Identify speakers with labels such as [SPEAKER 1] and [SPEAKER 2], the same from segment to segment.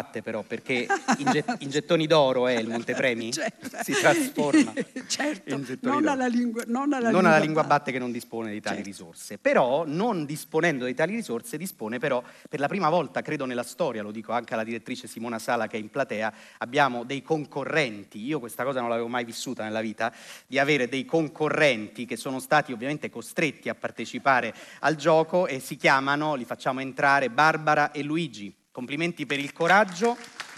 [SPEAKER 1] batte però, perché in gettoni d'oro il montepremi
[SPEAKER 2] certo.
[SPEAKER 1] si trasforma
[SPEAKER 2] certo.
[SPEAKER 1] in gettoni
[SPEAKER 2] Non
[SPEAKER 1] d'oro.
[SPEAKER 2] alla
[SPEAKER 1] lingua batte che non dispone di tali risorse. Però, non disponendo di tali risorse, dispone però, per la prima volta, credo nella storia, lo dico anche alla direttrice Simona Sala che è in platea, abbiamo dei concorrenti, io questa cosa non l'avevo mai vissuta nella vita, di avere dei concorrenti che sono stati ovviamente costretti a partecipare al gioco e si chiamano, li facciamo entrare, Barbara e Luigi. Complimenti per il coraggio.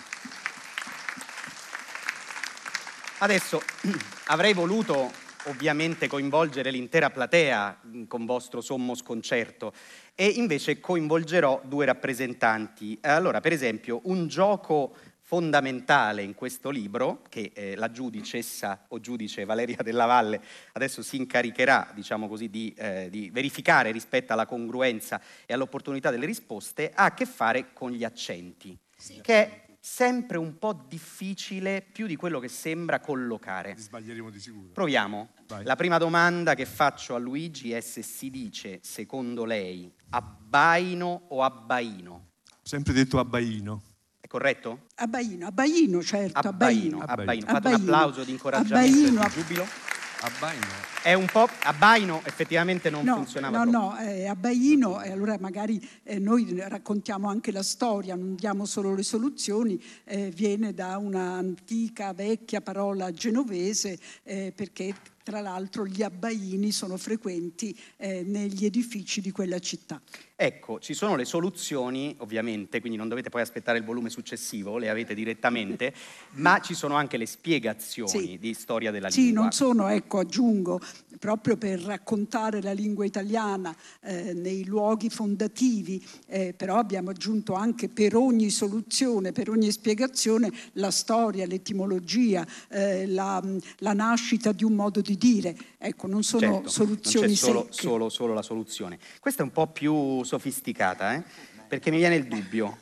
[SPEAKER 1] Adesso avrei voluto ovviamente coinvolgere l'intera platea con vostro sommo sconcerto e invece coinvolgerò due rappresentanti. Allora, per esempio, un gioco fondamentale in questo libro, che la giudicessa o giudice Valeria Della Valle adesso si incaricherà, diciamo così, di verificare rispetto alla congruenza e all'opportunità delle risposte, ha a che fare con gli accenti, che è sempre un po' difficile, più di quello che sembra, collocare.
[SPEAKER 3] Sbaglieremo di sicuro.
[SPEAKER 1] Proviamo.
[SPEAKER 3] Vai.
[SPEAKER 1] La prima domanda che faccio a Luigi è se si dice, secondo lei, abbaino o abbaino?
[SPEAKER 3] Ho sempre detto abbaino.
[SPEAKER 1] È corretto?
[SPEAKER 2] Abbaino, certo.
[SPEAKER 1] Abbaino. Fate un applauso di incoraggiamento e di giubilo.
[SPEAKER 3] Abbaino.
[SPEAKER 1] È un po'... Abbaino effettivamente non funzionava
[SPEAKER 2] No, abbaino, e allora magari noi raccontiamo anche la storia, non diamo solo le soluzioni, viene da un'antica, vecchia parola genovese, perché tra l'altro gli abbaini sono frequenti negli edifici di quella città.
[SPEAKER 1] Ecco, ci sono le soluzioni, ovviamente, quindi non dovete poi aspettare il volume successivo, le avete direttamente, ma ci sono anche le spiegazioni di storia della lingua.
[SPEAKER 2] Sì, non sono, aggiungo, proprio per raccontare la lingua italiana nei luoghi fondativi, però abbiamo aggiunto anche per ogni soluzione, per ogni spiegazione, la storia, l'etimologia, la nascita di un modo di dire. Ecco, non sono soluzioni
[SPEAKER 1] non c'è solo la soluzione. Questa è un po' più sofisticata, perché mi viene il dubbio.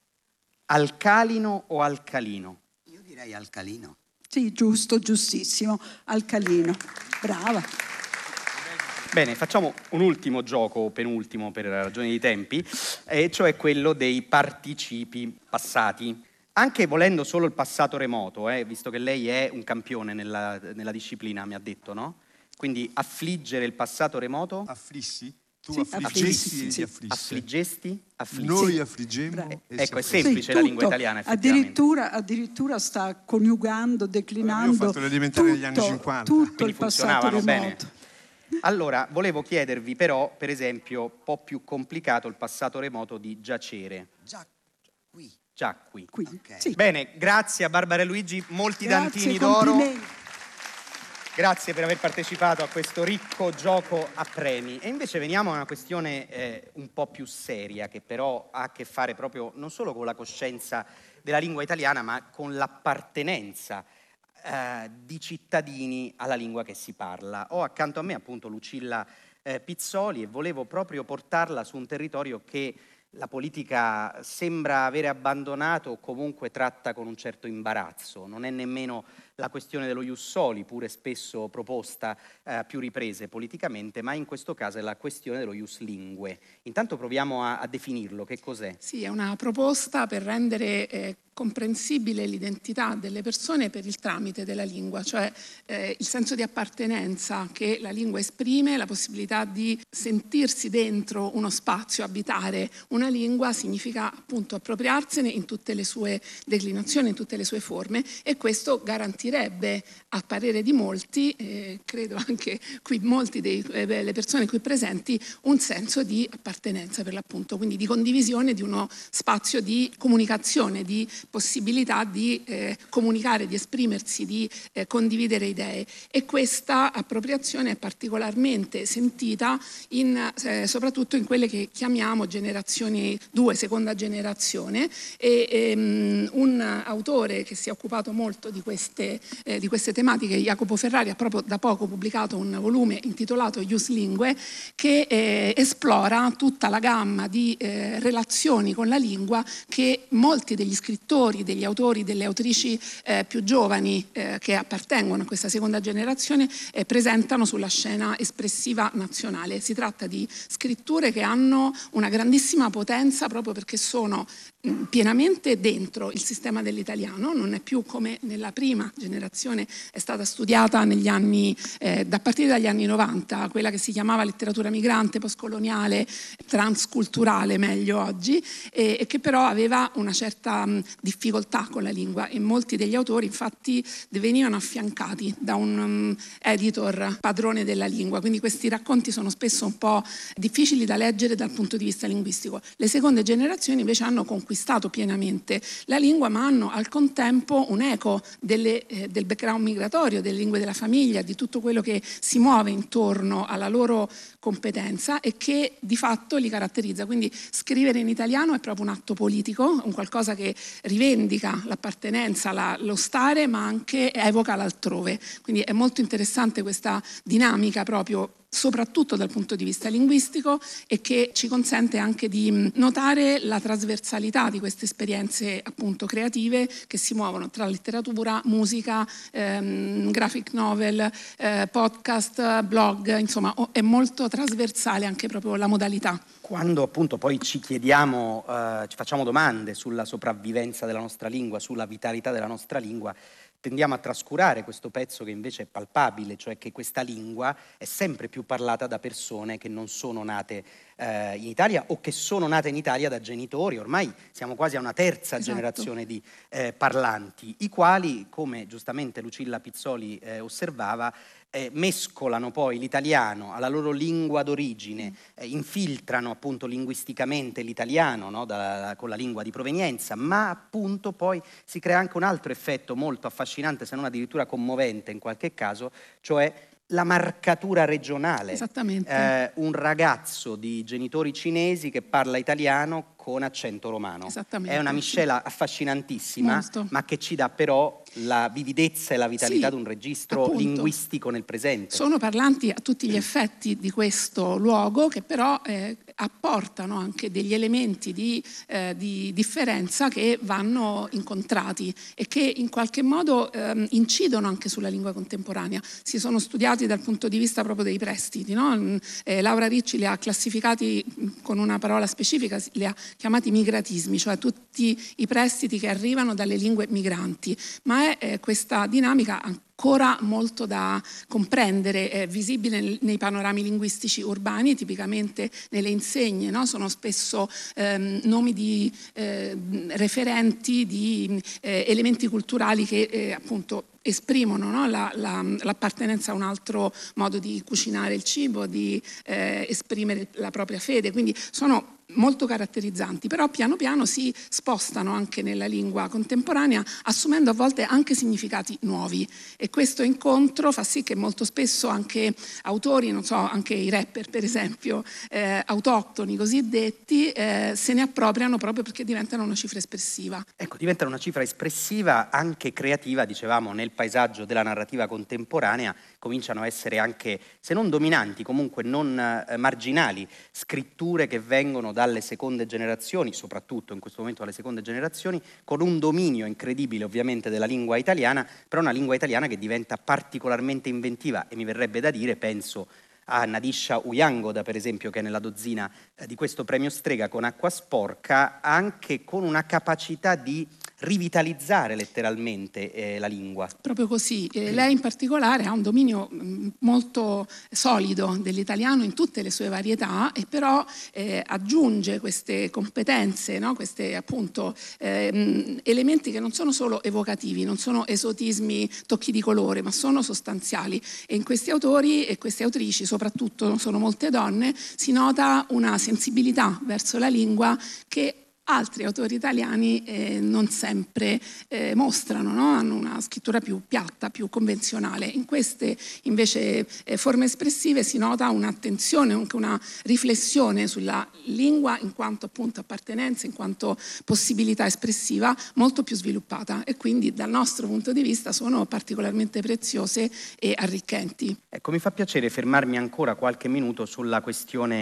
[SPEAKER 1] Alcalino o alcalino?
[SPEAKER 4] Io direi alcalino.
[SPEAKER 2] Sì, giusto, giustissimo. Alcalino. Brava.
[SPEAKER 1] Bene, facciamo un ultimo gioco, penultimo per ragioni di tempi, e cioè quello dei participi passati. Anche volendo solo il passato remoto, visto che lei è un campione nella disciplina, mi ha detto, no? Quindi affliggere il passato remoto?
[SPEAKER 3] Afflissi? Tu
[SPEAKER 2] Sì,
[SPEAKER 3] affliggesti e
[SPEAKER 2] sì.
[SPEAKER 3] ti afflisse.
[SPEAKER 1] Affliggesti?
[SPEAKER 3] Noi affliggemmo e
[SPEAKER 1] ecco, è semplice la lingua italiana, effettivamente.
[SPEAKER 2] Addirittura sta coniugando, declinando.
[SPEAKER 3] Io ho fatto l'elementare negli anni 50.
[SPEAKER 2] Tutto
[SPEAKER 1] Quindi
[SPEAKER 2] il passato
[SPEAKER 1] funzionavano
[SPEAKER 2] remoto.
[SPEAKER 1] bene. Allora, volevo chiedervi però, per esempio, un po' più complicato il passato remoto di giacere. Già qui.
[SPEAKER 2] Okay. Sì.
[SPEAKER 1] Bene, grazie a Barbara e Luigi, molti dantini
[SPEAKER 2] complimenti.
[SPEAKER 1] d'oro. Grazie per aver partecipato a questo ricco gioco a premi. E invece veniamo a una questione un po' più seria, che però ha a che fare proprio non solo con la coscienza della lingua italiana, ma con l'appartenenza di cittadini alla lingua che si parla. Ho accanto a me appunto Lucilla Pizzoli e volevo proprio portarla su un territorio che la politica sembra avere abbandonato o comunque tratta con un certo imbarazzo. Non è nemmeno la questione dello ius soli, pure spesso proposta a più riprese politicamente, ma in questo caso è la questione dello ius lingue. Intanto proviamo a definirlo, che cos'è?
[SPEAKER 5] Sì, è una proposta per rendere comprensibile l'identità delle persone per il tramite della lingua, cioè il senso di appartenenza che la lingua esprime, la possibilità di sentirsi dentro uno spazio, abitare una lingua, significa appunto appropriarsene in tutte le sue declinazioni, in tutte le sue forme, e questo garantirebbe, a parere di molti, credo anche qui molti delle persone qui presenti, un senso di appartenenza per l'appunto, quindi di condivisione di uno spazio di comunicazione, di possibilità di comunicare, di esprimersi, di condividere idee, e questa appropriazione è particolarmente sentita soprattutto in quelle che chiamiamo generazioni 2, seconda generazione, e un autore che si è occupato molto di queste tematiche, Jacopo Ferrari, ha proprio da poco pubblicato un volume intitolato Ius Lingue, che esplora tutta la gamma di relazioni con la lingua che molti degli scrittori, degli autori, delle autrici più giovani che appartengono a questa seconda generazione presentano sulla scena espressiva nazionale. Si tratta di scritture che hanno una grandissima potenza proprio perché sono pienamente dentro il sistema dell'italiano, non è più come nella prima generazione, è stata studiata negli anni, da partire dagli anni 90, quella che si chiamava letteratura migrante, postcoloniale, transculturale meglio oggi, e che però aveva una certa difficoltà con la lingua, e molti degli autori infatti venivano affiancati da un editor padrone della lingua, quindi questi racconti sono spesso un po' difficili da leggere dal punto di vista linguistico. Le seconde generazioni invece hanno conquistato pienamente la lingua, ma hanno al contempo un eco del background migratorio, delle lingue della famiglia, di tutto quello che si muove intorno alla loro competenza e che di fatto li caratterizza. Quindi scrivere in italiano è proprio un atto politico, un qualcosa che rivendica l'appartenenza, lo stare, ma anche evoca l'altrove. Quindi è molto interessante questa dinamica proprio, soprattutto dal punto di vista linguistico, e che ci consente anche di notare la trasversalità di queste esperienze appunto creative che si muovono tra letteratura, musica, graphic novel, podcast, blog, insomma è molto trasversale anche proprio la modalità.
[SPEAKER 1] Quando appunto poi ci chiediamo, ci facciamo domande sulla sopravvivenza della nostra lingua, sulla vitalità della nostra lingua, tendiamo a trascurare questo pezzo che invece è palpabile, cioè che questa lingua è sempre più parlata da persone che non sono nate in Italia o che sono nate in Italia da genitori. Ormai siamo quasi a una terza generazione di parlanti, i quali, come giustamente Lucilla Pizzoli osservava, mescolano poi l'italiano alla loro lingua d'origine, infiltrano appunto linguisticamente l'italiano, no, con la lingua di provenienza, ma appunto poi si crea anche un altro effetto molto affascinante, se non addirittura commovente in qualche caso, cioè la marcatura regionale.
[SPEAKER 5] Esattamente.
[SPEAKER 1] Un ragazzo di genitori cinesi che parla italiano con accento romano. È una miscela affascinantissima,
[SPEAKER 5] molto,
[SPEAKER 1] ma che ci dà però la vividezza e la vitalità di un registro
[SPEAKER 5] appunto,
[SPEAKER 1] linguistico nel presente.
[SPEAKER 5] Sono parlanti a tutti gli effetti di questo luogo, che però apportano anche degli elementi di differenza che vanno incontrati e che in qualche modo incidono anche sulla lingua contemporanea. Si sono studiati dal punto di vista proprio dei prestiti, no? Laura Ricci li ha classificati con una parola specifica, li ha chiamati migratismi, cioè tutti i prestiti che arrivano dalle lingue migranti, ma è questa dinamica ancora molto da comprendere, è visibile nei panorami linguistici urbani, tipicamente nelle insegne, no? Sono spesso nomi di referenti, di elementi culturali che appunto esprimono, no? L'appartenenza a un altro modo di cucinare il cibo, di esprimere la propria fede, quindi sono molto caratterizzanti, però piano piano si spostano anche nella lingua contemporanea, assumendo a volte anche significati nuovi, e questo incontro fa sì che molto spesso anche autori, non so, anche i rapper per esempio, autoctoni cosiddetti, se ne appropriano proprio perché diventano una cifra espressiva.
[SPEAKER 1] Ecco, diventano una cifra espressiva, anche creativa, dicevamo, nel paesaggio della narrativa contemporanea. Cominciano a essere anche, se non dominanti, comunque non marginali, scritture che vengono dalle seconde generazioni, soprattutto in questo momento dalle seconde generazioni, con un dominio incredibile ovviamente della lingua italiana, però una lingua italiana che diventa particolarmente inventiva, e mi verrebbe da dire, penso a Nadisha Uyangoda per esempio, che è nella dozzina di questo premio Strega con Acqua Sporca, anche con una capacità di rivitalizzare letteralmente la lingua.
[SPEAKER 5] Proprio così. Lei in particolare ha un dominio molto solido dell'italiano in tutte le sue varietà, e però aggiunge queste competenze, no? Queste appunto elementi che non sono solo evocativi, non sono esotismi, tocchi di colore, ma sono sostanziali, e in questi autori e queste autrici, soprattutto sono molte donne, si nota una sensibilità verso la lingua che altri autori italiani non sempre mostrano, no? Hanno una scrittura più piatta, più convenzionale. In queste invece forme espressive si nota un'attenzione, anche una riflessione sulla lingua in quanto appunto appartenenza, in quanto possibilità espressiva molto più sviluppata, e quindi dal nostro punto di vista sono particolarmente preziose e arricchenti.
[SPEAKER 1] Ecco, mi fa piacere fermarmi ancora qualche minuto sulla questione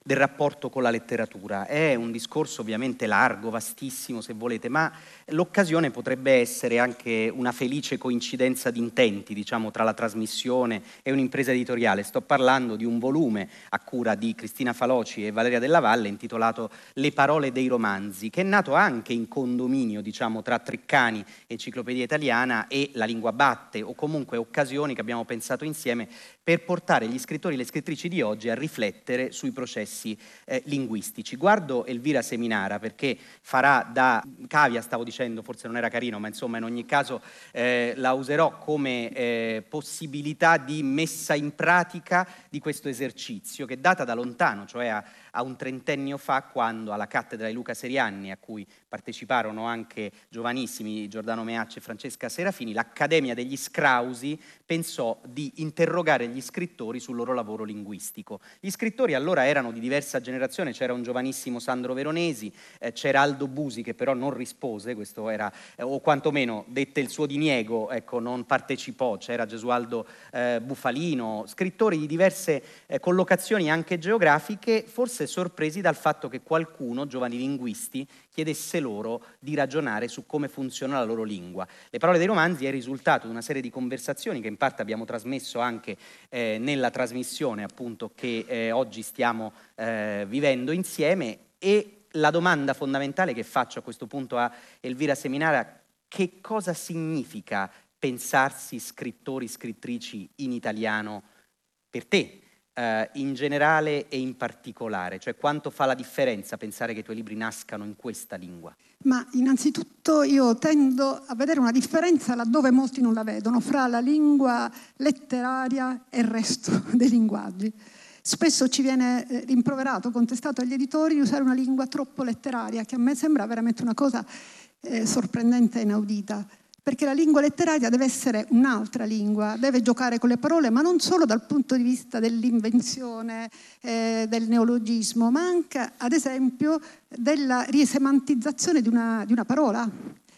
[SPEAKER 1] del rapporto con la letteratura. È un discorso ovviamente largo, vastissimo se volete, ma l'occasione potrebbe essere anche una felice coincidenza di intenti, diciamo, tra la trasmissione e un'impresa editoriale. Sto parlando di un volume a cura di Cristina Faloci e Valeria Della Valle intitolato Le parole dei romanzi, che è nato anche in condominio, diciamo, tra Treccani, Enciclopedia Italiana, e La Lingua Batte, o comunque occasioni che abbiamo pensato insieme per portare gli scrittori e le scrittrici di oggi a riflettere sui processi linguistici. Guardo Elvira Seminara perché farà da cavia, stavo dicendo, forse non era carino, ma insomma in ogni caso la userò come possibilità di messa in pratica di questo esercizio che data da lontano, cioè a un trentennio fa, quando alla cattedra di Luca Serianni, a cui parteciparono anche giovanissimi Giordano Meacci e Francesca Serafini, l'Accademia degli Scrausi pensò di interrogare gli scrittori sul loro lavoro linguistico. Gli scrittori allora erano di diversa generazione, c'era un giovanissimo Sandro Veronesi, c'era Aldo Busi che però non rispose, questo era, o quantomeno dette il suo diniego, ecco, non partecipò, c'era Gesualdo Bufalino, scrittori di diverse collocazioni anche geografiche, forse sorpresi dal fatto che qualcuno, giovani linguisti, chiedesse loro di ragionare su come funziona la loro lingua. Le parole dei romanzi è il risultato di una serie di conversazioni che in parte abbiamo trasmesso anche nella trasmissione appunto che oggi stiamo vivendo insieme, e la domanda fondamentale che faccio a questo punto a Elvira Seminara: che cosa significa pensarsi scrittori, scrittrici in italiano per te? In generale e in particolare, cioè quanto fa la differenza pensare che i tuoi libri nascano in questa lingua?
[SPEAKER 2] Ma innanzitutto io tendo a vedere una differenza laddove molti non la vedono, fra la lingua letteraria e il resto dei linguaggi. Spesso ci viene rimproverato, contestato agli editori di usare una lingua troppo letteraria, che a me sembra veramente una cosa sorprendente e inaudita. Perché la lingua letteraria deve essere un'altra lingua, deve giocare con le parole, ma non solo dal punto di vista dell'invenzione, del neologismo, ma anche, ad esempio, della risemantizzazione di una parola.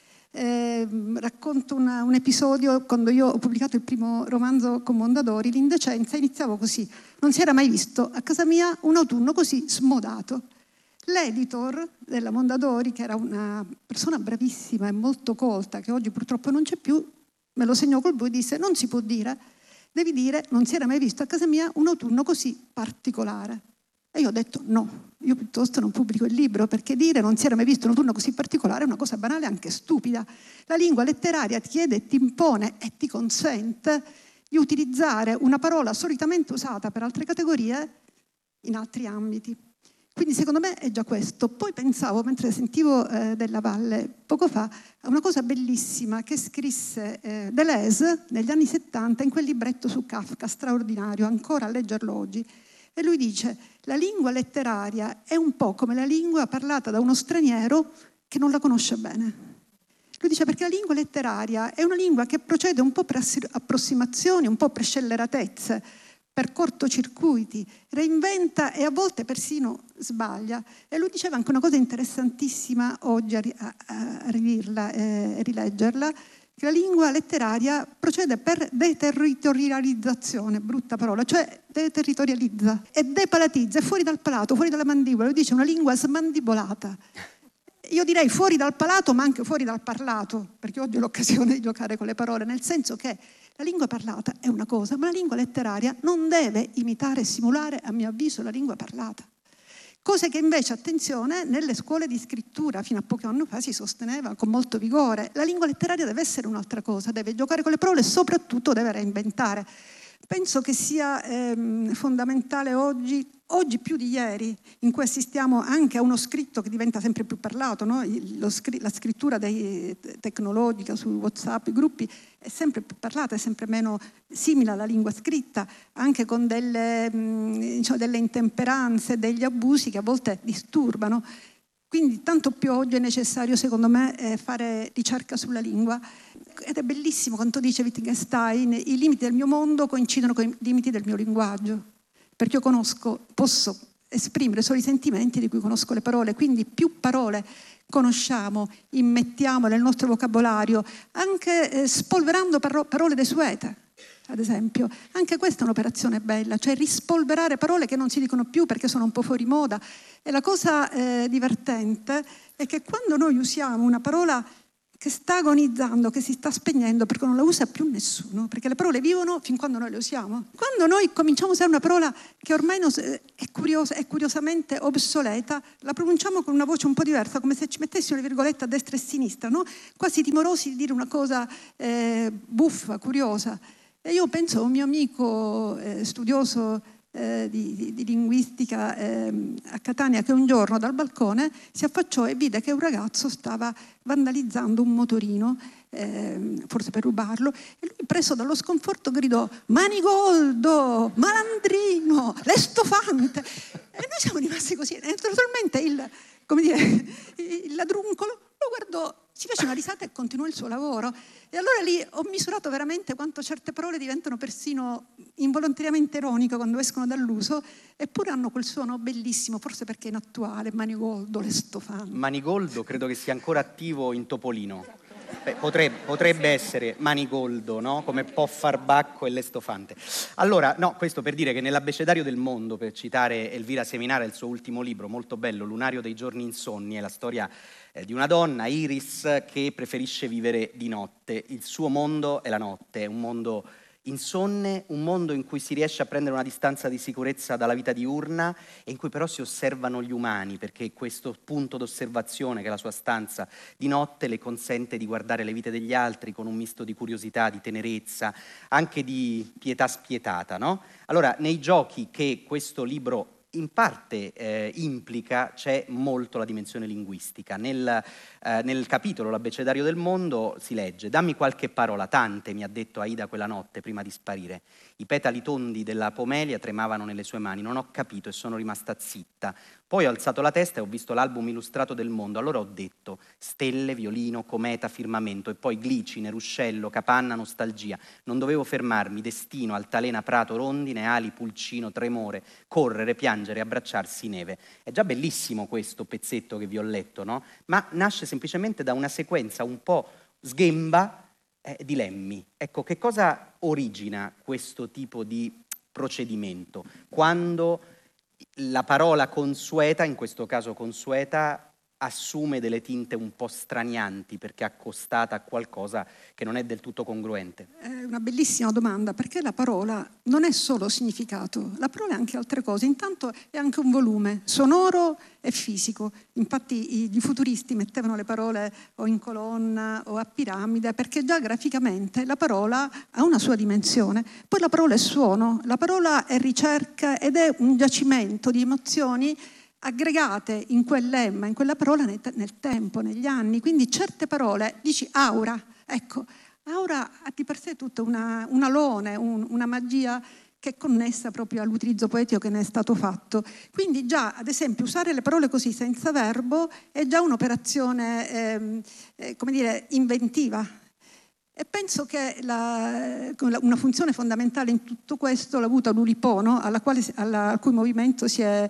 [SPEAKER 2] Racconto un episodio. Quando io ho pubblicato il primo romanzo con Mondadori, L'Indecenza, iniziavo così: non si era mai visto a casa mia un autunno così smodato. L'editor della Mondadori, che era una persona bravissima e molto colta, che oggi purtroppo non c'è più, me lo segnò col blu e disse: non si può dire, devi dire non si era mai visto a casa mia un autunno così particolare. E io ho detto no, io piuttosto non pubblico il libro, perché dire non si era mai visto un autunno così particolare è una cosa banale e anche stupida. La lingua letteraria ti chiede, ti impone e ti consente di utilizzare una parola solitamente usata per altre categorie in altri ambiti. Quindi secondo me è già questo. Poi pensavo, mentre sentivo Della Valle poco fa, a una cosa bellissima che scrisse Deleuze negli anni 70 in quel libretto su Kafka, straordinario, ancora a leggerlo oggi. E lui dice: la lingua letteraria è un po' come la lingua parlata da uno straniero che non la conosce bene. Lui dice perché la lingua letteraria è una lingua che procede un po' per approssimazioni, un po' per scelleratezze, per cortocircuiti, reinventa e a volte persino sbaglia. E lui diceva anche una cosa interessantissima oggi a ridirla e rileggerla, che la lingua letteraria procede per deterritorializzazione, brutta parola, cioè deterritorializza e depalatizza, è fuori dal palato, fuori dalla mandibola. Lui dice una lingua smandibolata. Io direi fuori dal palato, ma anche fuori dal parlato, perché oggi ho l'occasione di giocare con le parole, nel senso che la lingua parlata è una cosa, ma la lingua letteraria non deve imitare e simulare, a mio avviso, la lingua parlata. Cose che invece, attenzione, nelle scuole di scrittura fino a pochi anni fa si sosteneva con molto vigore. La lingua letteraria deve essere un'altra cosa, deve giocare con le parole e soprattutto deve reinventare. Penso che sia fondamentale oggi più di ieri, in cui assistiamo anche a uno scritto che diventa sempre più parlato, no? La scrittura tecnologica su WhatsApp, i gruppi, è sempre più parlata, è sempre meno simile alla lingua scritta, anche con delle intemperanze, degli abusi che a volte disturbano. Quindi tanto più oggi è necessario, secondo me, fare ricerca sulla lingua. Ed è bellissimo quanto dice Wittgenstein: i limiti del mio mondo coincidono con i limiti del mio linguaggio, perché io posso esprimere solo i sentimenti di cui conosco le parole. Quindi più parole conosciamo, immettiamo nel nostro vocabolario, anche spolverando parole desuete. ad esempio. Anche questa è un'operazione bella, cioè rispolverare parole che non si dicono più perché sono un po' fuori moda. E la cosa divertente è che quando noi usiamo una parola che sta agonizzando, che si sta spegnendo, perché non la usa più nessuno, perché le parole vivono fin quando noi le usiamo. Quando noi cominciamo a usare una parola che ormai è curiosamente obsoleta, la pronunciamo con una voce un po' diversa, come se ci mettessimo le virgolette a destra e a sinistra, no? Quasi timorosi di dire una cosa buffa, curiosa. E io penso a un mio amico studioso di linguistica a Catania, che un giorno dal balcone si affacciò e vide che un ragazzo stava vandalizzando un motorino, forse per rubarlo, e lui, preso dallo sconforto, gridò: Manigoldo, malandrino, l'estofante. E noi siamo rimasti così, e naturalmente il ladruncolo lo guardò, si fece una risata e continuò il suo lavoro. E allora lì ho misurato veramente quanto certe parole diventano persino involontariamente ironiche quando escono dall'uso, eppure hanno quel suono bellissimo, forse perché è inattuale. Manigoldo, l'estofante.
[SPEAKER 1] Manigoldo credo che sia ancora attivo in Topolino. Potrebbe essere Manigoldo, no? Come Poffarbacco e l'estofante. Allora, no, questo per dire che nell'Abbecedario del mondo, per citare Elvira Seminara, il suo ultimo libro, molto bello, Lunario dei giorni insonni, è la storia di una donna, Iris, che preferisce vivere di notte. Il suo mondo è la notte, è un mondo insonne, un mondo in cui si riesce a prendere una distanza di sicurezza dalla vita diurna e in cui però si osservano gli umani, perché questo punto d'osservazione, che è la sua stanza di notte, le consente di guardare le vite degli altri con un misto di curiosità, di tenerezza, anche di pietà spietata, no? Allora, nei giochi che questo libro in parte implica, c'è molto la dimensione linguistica. Nel capitolo L'Abbecedario del mondo si legge: dammi qualche parola, tante, mi ha detto Aida quella notte prima di sparire. I petali tondi della pomelia tremavano nelle sue mani, non ho capito e sono rimasta zitta. Poi ho alzato la testa e ho visto l'album illustrato del mondo, allora ho detto: stelle, violino, cometa, firmamento, e poi glicine, ruscello, capanna, nostalgia. Non dovevo fermarmi, destino, altalena, prato, rondine, ali, pulcino, tremore, correre, piangere, abbracciarsi, neve. È già bellissimo questo pezzetto che vi ho letto, no? Ma nasce semplicemente da una sequenza un po' sghemba di lemmi. Ecco, che cosa origina questo tipo di procedimento? Quando la parola consueta, in questo caso consueta, assume delle tinte un po' stranianti perché accostata a qualcosa che non è del tutto congruente?
[SPEAKER 2] È una bellissima domanda, perché la parola non è solo significato, la parola è anche altre cose. Intanto è anche un volume sonoro e fisico. Infatti i futuristi mettevano le parole o in colonna o a piramide, perché già graficamente la parola ha una sua dimensione. Poi la parola è suono, la parola è ricerca ed è un giacimento di emozioni aggregate in quel lemma, in quella parola nel tempo, negli anni. Quindi certe parole, dici aura, ecco, aura ha di per sé tutta un alone, una magia che è connessa proprio all'utilizzo poetico che ne è stato fatto. Quindi già, ad esempio, usare le parole così senza verbo è già un'operazione, come dire, inventiva. E penso che una funzione fondamentale in tutto questo l'ha avuta l'Ulipono, al cui movimento si è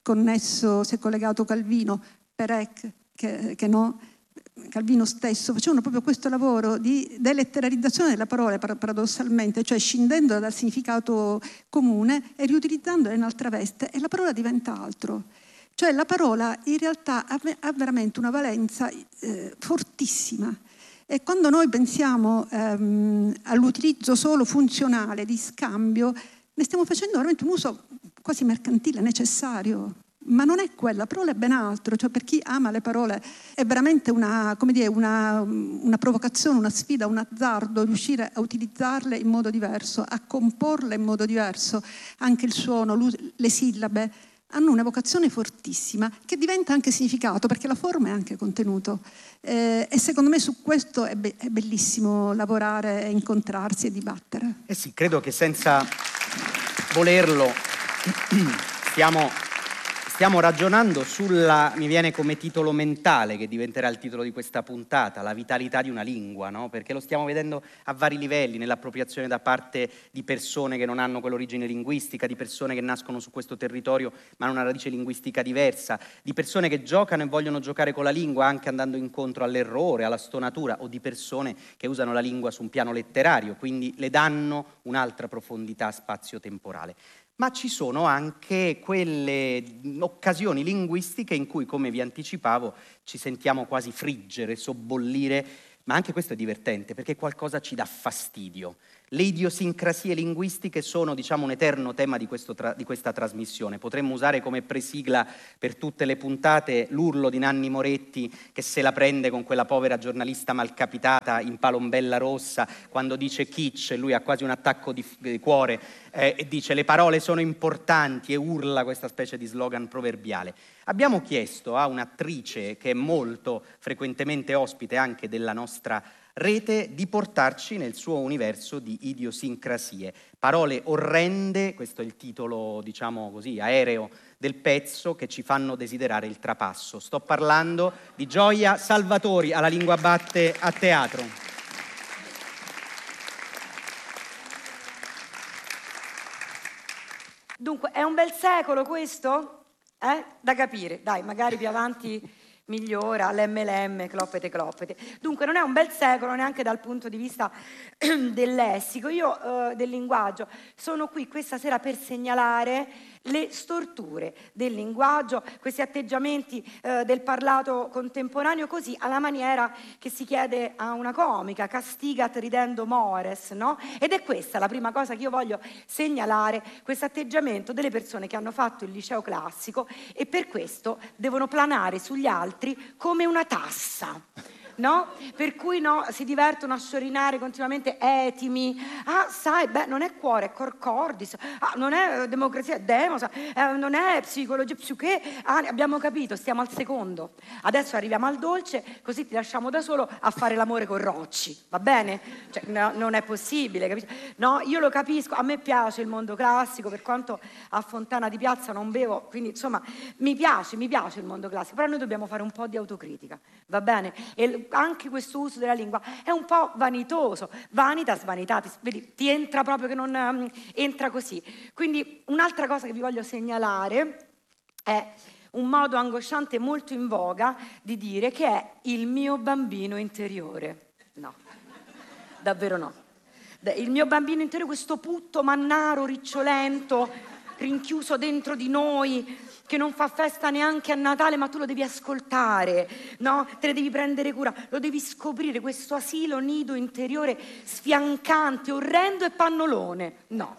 [SPEAKER 2] collegato Calvino, Perec, che no, Calvino stesso. Facevano proprio questo lavoro di deletterizzazione della parola, paradossalmente, cioè scendendo dal significato comune e riutilizzandolo in altra veste, e la parola diventa altro. Cioè la parola in realtà ha veramente una valenza fortissima. E quando noi pensiamo all'utilizzo solo funzionale di scambio, ne stiamo facendo veramente un uso quasi mercantile, necessario. Ma non è quella, la parola è ben altro. Cioè, per chi ama le parole è veramente una provocazione, una sfida, un azzardo riuscire a utilizzarle in modo diverso, a comporle in modo diverso. Anche il suono, le sillabe hanno un'evocazione fortissima che diventa anche significato, perché la forma è anche contenuto. E secondo me su questo è bellissimo lavorare, incontrarsi e dibattere.
[SPEAKER 1] Sì, credo che senza volerlo stiamo Stiamo ragionando sulla, mi viene come titolo mentale, che diventerà il titolo di questa puntata, la vitalità di una lingua, no? Perché lo stiamo vedendo a vari livelli, nell'appropriazione da parte di persone che non hanno quell'origine linguistica, di persone che nascono su questo territorio ma hanno una radice linguistica diversa, di persone che giocano e vogliono giocare con la lingua anche andando incontro all'errore, alla stonatura, o di persone che usano la lingua su un piano letterario, quindi le danno un'altra profondità spazio-temporale. Ma ci sono anche quelle occasioni linguistiche in cui, come vi anticipavo, ci sentiamo quasi friggere, sobbollire, ma anche questo è divertente perché qualcosa ci dà fastidio. Le idiosincrasie linguistiche sono, diciamo, un eterno tema di questa trasmissione. Potremmo usare come presigla per tutte le puntate l'urlo di Nanni Moretti che se la prende con quella povera giornalista malcapitata in Palombella Rossa quando dice kitsch, lui ha quasi un attacco di cuore e dice le parole sono importanti e urla questa specie di slogan proverbiale. Abbiamo chiesto a un'attrice che è molto frequentemente ospite anche della nostra rete di portarci nel suo universo di idiosincrasie. Parole orrende, questo è il titolo, diciamo così, aereo del pezzo, che ci fanno desiderare il trapasso. Sto parlando di Gioia Salvatori alla Lingua Batte a Teatro.
[SPEAKER 4] Dunque, è un bel secolo questo? Da capire. Dai, magari più avanti migliora, l'MLM, cloppete cloppete. Dunque non è un bel secolo neanche dal punto di vista del lessico. Io del linguaggio sono qui questa sera per segnalare le storture del linguaggio, questi atteggiamenti del parlato contemporaneo, così alla maniera che si chiede a una comica, castigat ridendo mores, no? Ed è questa la prima cosa che io voglio segnalare, questo atteggiamento delle persone che hanno fatto il liceo classico e per questo devono planare sugli altri come una tassa. No? Per cui si divertono a sciorinare continuamente etimi. Ah, sai, non è cuore, è cor cordis. Ah, non è democrazia, è demos. Non è psicologia, psiche. Ah, abbiamo capito, stiamo al secondo. Adesso arriviamo al dolce, così ti lasciamo da solo a fare l'amore con Rocci. Va bene? Cioè, non è possibile, capito? No, io lo capisco. A me piace il mondo classico, per quanto a Fontana di Piazza non bevo, quindi insomma mi piace il mondo classico, però noi dobbiamo fare un po' di autocritica, va bene? E anche questo uso della lingua è un po' vanitoso, vanitas vanitatis, vedi, ti entra proprio che non entra così. Quindi un'altra cosa che vi voglio segnalare è un modo angosciante molto in voga di dire che è il mio bambino interiore. No, davvero no. Il mio bambino interiore, questo putto mannaro, ricciolento, rinchiuso dentro di noi, che non fa festa neanche a Natale, ma tu lo devi ascoltare, no? Te ne devi prendere cura, lo devi scoprire, questo asilo nido interiore sfiancante, orrendo e pannolone. No.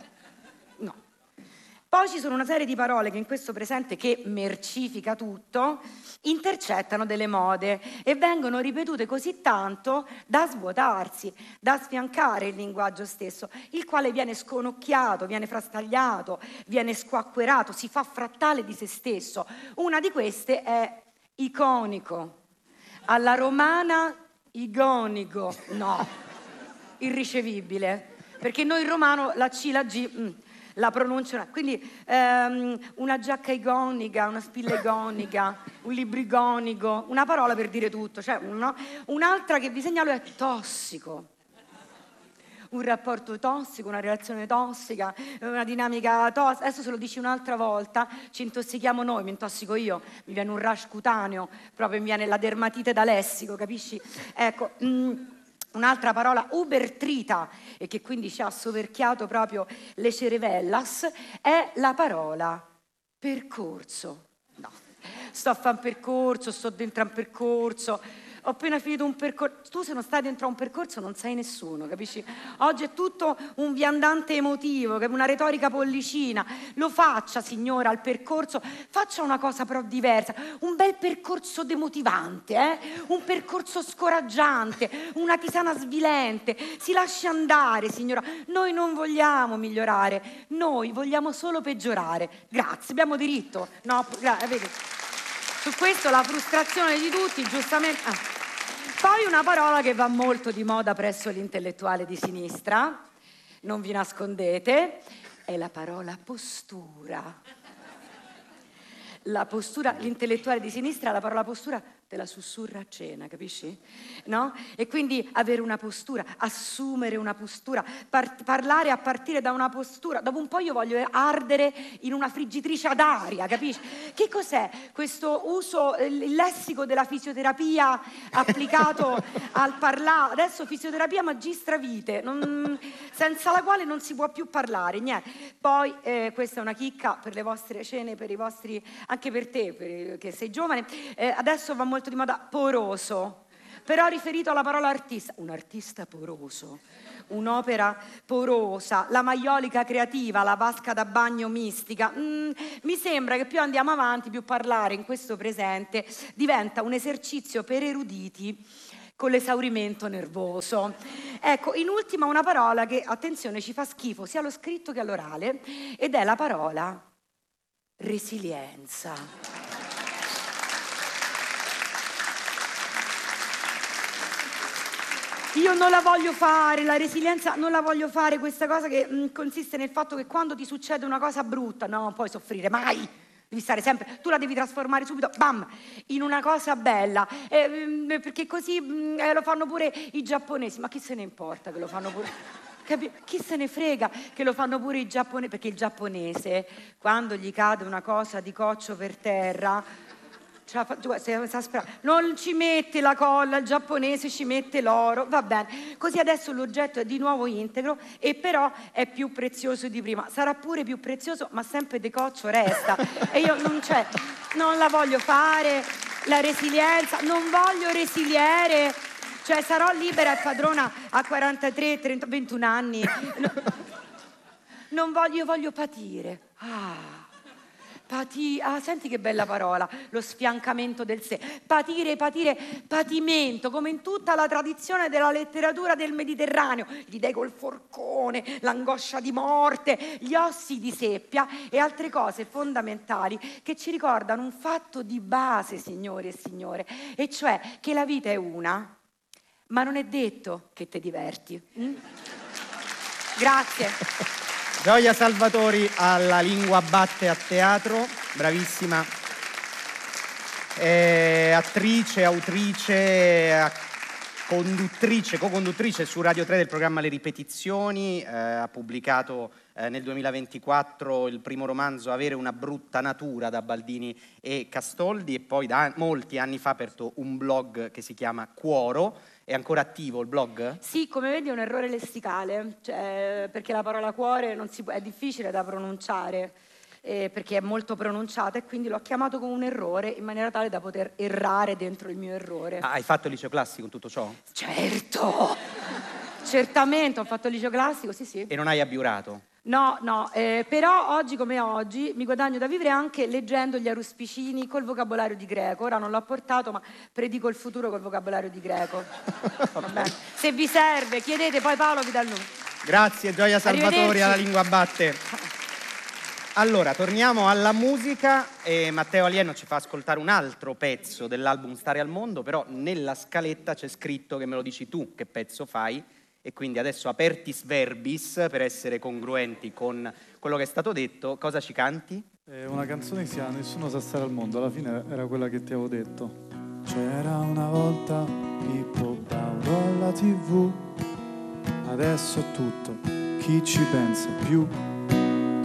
[SPEAKER 4] Poi ci sono una serie di parole che in questo presente, che mercifica tutto, intercettano delle mode e vengono ripetute così tanto da svuotarsi, da sfiancare il linguaggio stesso, il quale viene sconocchiato, viene frastagliato, viene squacquerato, si fa frattale di se stesso. Una di queste è iconico, alla romana igonico, no, irricevibile, perché noi in romano la C, la G... la pronuncia, quindi una giacca igonica, una spilla igonica, un libro igonico, una parola per dire tutto, cioè un'altra che vi segnalo è tossico. Un rapporto tossico, una relazione tossica, una dinamica tossica. Adesso se lo dici un'altra volta, ci intossichiamo noi, mi intossico io, mi viene un rash cutaneo, proprio mi viene la dermatite da lessico, capisci? Ecco, un'altra parola, ubertrita, e che quindi ci ha soverchiato proprio le cerevellas, è la parola percorso. No, sto a fare un percorso, sto dentro a un percorso, ho appena finito un percorso. Tu se non stai dentro a un percorso non sei nessuno, capisci? Oggi è tutto un viandante emotivo, una retorica pollicina. Lo faccia, signora, al percorso, faccia una cosa però diversa, un bel percorso demotivante, un percorso scoraggiante, una tisana svilente. Si lasci andare, signora. Noi non vogliamo migliorare, noi vogliamo solo peggiorare. Grazie, abbiamo diritto. No, vedi. Su questo la frustrazione di tutti, giustamente. Poi una parola che va molto di moda presso l'intellettuale di sinistra, non vi nascondete, è la parola postura. la postura, l'intellettuale di sinistra, la parola postura te la sussurra a cena, capisci? No? E quindi avere una postura, assumere una postura, parlare a partire da una postura. Dopo un po' io voglio ardere in una friggitrice ad aria, capisci? Che cos'è questo uso, il lessico della fisioterapia applicato al parlare? Adesso fisioterapia magistra vite, senza la quale non si può più parlare, niente. Poi questa è una chicca per le vostre cene, per i vostri, anche per te, che sei giovane. Adesso va molto di moda poroso, però riferito alla parola artista. Un artista poroso, un'opera porosa, la maiolica creativa, la vasca da bagno mistica. Mi sembra che più andiamo avanti, più parlare in questo presente diventa un esercizio per eruditi con l'esaurimento nervoso. Ecco, in ultima una parola che, attenzione, ci fa schifo sia allo scritto che all'orale, ed è la parola resilienza. Io non la voglio fare, la resilienza non la voglio fare, questa cosa che consiste nel fatto che quando ti succede una cosa brutta, no, non puoi soffrire mai, devi stare sempre, tu la devi trasformare subito, bam, in una cosa bella, perché così lo fanno pure i giapponesi, ma chi se ne importa che lo fanno pure... Chi se ne frega che lo fanno pure i giapponesi, perché il giapponese, quando gli cade una cosa di coccio per terra... non ci mette la colla, il giapponese ci mette l'oro, va bene, così adesso l'oggetto è di nuovo integro e però è più prezioso di prima, sarà pure più prezioso ma sempre di coccio resta e io non la voglio fare, la resilienza, non voglio resiliere, cioè sarò libera e padrona a 43, 30, 21 anni, non voglio, io voglio patire, senti che bella parola, lo sfiancamento del sé. Patire, patimento, come in tutta la tradizione della letteratura del Mediterraneo. Gli dei col forcone, l'angoscia di morte, gli ossi di seppia e altre cose fondamentali che ci ricordano un fatto di base, signori e signore, e cioè che la vita è una, ma non è detto che te diverti. Grazie.
[SPEAKER 1] Gioia Salvatori alla Lingua Batte a teatro, bravissima, attrice, autrice, co-conduttrice su Radio 3 del programma Le Ripetizioni, ha pubblicato nel 2024 il primo romanzo Avere una brutta natura da Baldini e Castoldi e poi da molti anni fa ha aperto un blog che si chiama Cuoro. È ancora attivo il blog?
[SPEAKER 4] Sì, come vedi è un errore lessicale, cioè, perché la parola cuore è difficile da pronunciare, perché è molto pronunciata e quindi l'ho chiamato come un errore in maniera tale da poter errare dentro il mio errore.
[SPEAKER 1] Hai fatto il liceo classico in tutto ciò?
[SPEAKER 4] Certo! Certamente, ho fatto il liceo classico, sì.
[SPEAKER 1] E non hai abiurato?
[SPEAKER 4] No, però oggi come oggi mi guadagno da vivere anche leggendo gli aruspicini col vocabolario di greco. Ora non l'ho portato, ma predico il futuro col vocabolario di greco. Vabbè. Se vi serve, chiedete, poi Paolo vi dà il numero.
[SPEAKER 1] Grazie, Gioia Salvatori alla Lingua Batte. Allora, torniamo alla musica e Matteo Alieno ci fa ascoltare un altro pezzo dell'album Stare al Mondo, però nella scaletta c'è scritto che me lo dici tu che pezzo fai. E quindi adesso apertis verbis, per essere congruenti con quello che è stato detto, cosa ci canti?
[SPEAKER 6] Una canzone che si chiama Nessuno sa stare al mondo, alla fine era quella che ti avevo detto. C'era una volta Pippo Baudo alla TV, adesso è tutto, chi ci pensa più?